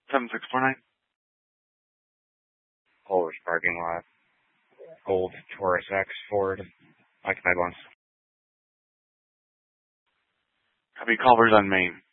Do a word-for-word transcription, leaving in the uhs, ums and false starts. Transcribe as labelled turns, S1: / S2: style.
S1: seven six four nine.
S2: Culver's parking lot. Gold Taurus X Ford. Occupied once.
S1: Copy. Culver's on Main.